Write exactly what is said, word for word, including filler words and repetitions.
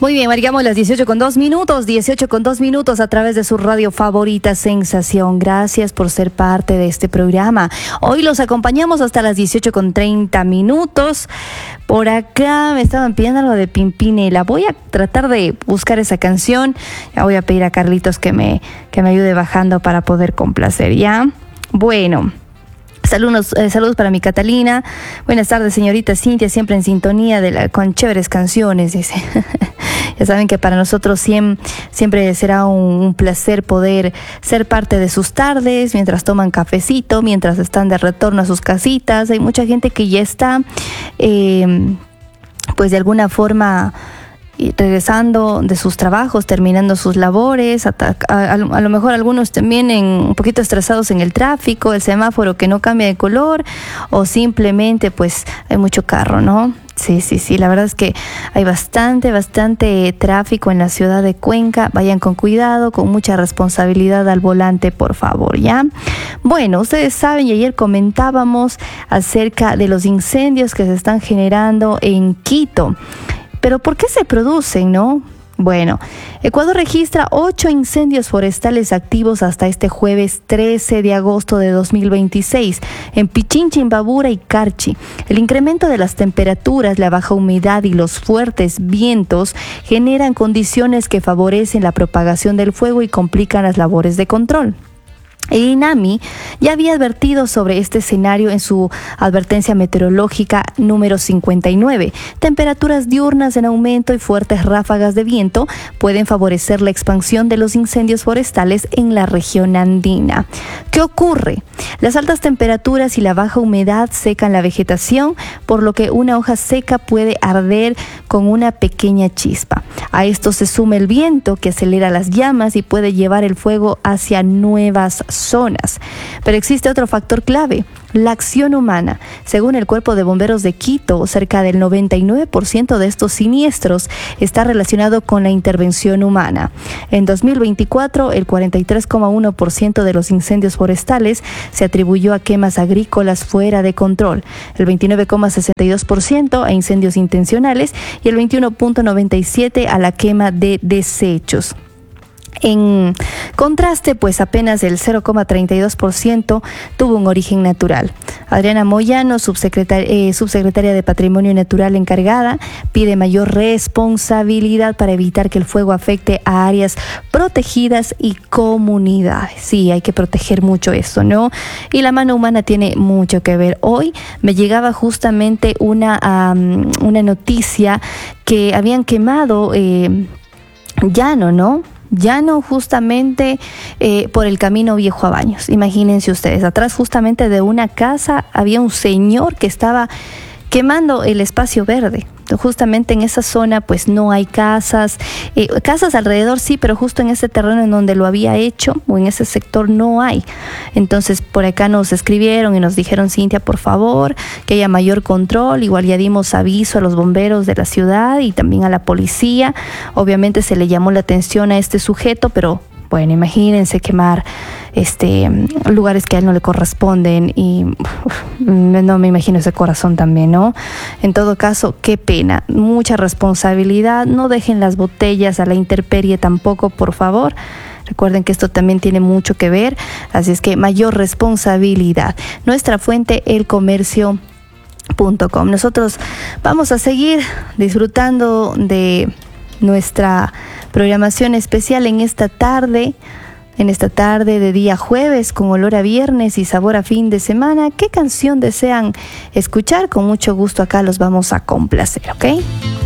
Muy bien, marcamos las dieciocho con dos minutos, dieciocho con dos minutos a través de su radio favorita Sensación. Gracias por ser parte de este programa. Hoy los acompañamos hasta las dieciocho con treinta minutos. Por acá me estaban pidiendo algo de Pimpinela. Voy a tratar de buscar esa canción. Ya voy a pedir a Carlitos que me, que me ayude bajando para poder complacer, ¿ya? Bueno. Saludos, eh, saludos para mi Catalina. Buenas tardes, señorita Cintia, siempre en sintonía de la, con chéveres canciones, dice. Ya saben que para nosotros siempre, siempre será un, un placer poder ser parte de sus tardes, mientras toman cafecito, mientras están de retorno a sus casitas. Hay mucha gente que ya está, eh, pues de alguna forma, y regresando de sus trabajos, terminando sus labores, a, a, a lo mejor algunos también en, un poquito estresados en el tráfico, el semáforo que no cambia de color, o simplemente pues hay mucho carro, ¿no? Sí, sí, sí, la verdad es que hay bastante, bastante tráfico en la ciudad de Cuenca. Vayan con cuidado, con mucha responsabilidad al volante, por favor, ¿ya? Bueno, ustedes saben, y ayer comentábamos acerca de los incendios que se están generando en Quito. ¿Pero por qué se producen, no? Bueno, Ecuador registra ocho incendios forestales activos hasta este jueves trece de agosto de dos mil veintiséis en Pichincha, Imbabura y Carchi. El incremento de las temperaturas, la baja humedad y los fuertes vientos generan condiciones que favorecen la propagación del fuego y complican las labores de control. El INAMI ya había advertido sobre este escenario en su advertencia meteorológica número cincuenta y nueve. Temperaturas diurnas en aumento y fuertes ráfagas de viento pueden favorecer la expansión de los incendios forestales en la región andina. ¿Qué ocurre? Las altas temperaturas y la baja humedad secan la vegetación, por lo que una hoja seca puede arder con una pequeña chispa. A esto se suma el viento que acelera las llamas y puede llevar el fuego hacia nuevas zonas. Pero existe otro factor clave: la acción humana. Según el Cuerpo de Bomberos de Quito, cerca del noventa y nueve por ciento de estos siniestros está relacionado con la intervención humana. En dos mil veinticuatro, el cuarenta y tres coma uno por ciento de los incendios forestales se atribuyó a quemas agrícolas fuera de control, el veintinueve coma sesenta y dos por ciento a incendios intencionales y el veintiuno coma noventa y siete por ciento a la quema de desechos. En contraste, pues apenas el cero coma treinta y dos por ciento tuvo un origen natural. Adriana Moyano, subsecretaria, eh, subsecretaria de Patrimonio Natural encargada, pide mayor responsabilidad para evitar que el fuego afecte a áreas protegidas y comunidades. Sí, hay que proteger mucho eso, ¿no? Y la mano humana tiene mucho que ver. Hoy me llegaba justamente una, um, una noticia que habían quemado eh, llano, ¿no? Llano justamente eh, por el camino Viejo a Baños. Imagínense ustedes, atrás justamente de una casa había un señor que estaba quemando el espacio verde. Justamente en esa zona pues no hay casas, eh, casas alrededor sí, pero justo en ese terreno en donde lo había hecho o en ese sector no hay. Entonces por acá nos escribieron y nos dijeron: Cintia, por favor, que haya mayor control. Igual ya dimos aviso a los bomberos de la ciudad y también a la policía. Obviamente se le llamó la atención a este sujeto, pero bueno, imagínense quemar este lugares que a él no le corresponden y uf, no me imagino ese corazón también, ¿no? En todo caso, qué pena, mucha responsabilidad. No dejen las botellas a la intemperie tampoco, por favor. Recuerden que esto también tiene mucho que ver, así es que mayor responsabilidad. Nuestra fuente, el comercio punto com. Nosotros vamos a seguir disfrutando de nuestra programación especial en esta tarde, en esta tarde de día jueves, con olor a viernes y sabor a fin de semana. ¿Qué canción desean escuchar? Con mucho gusto acá los vamos a complacer, ¿ok?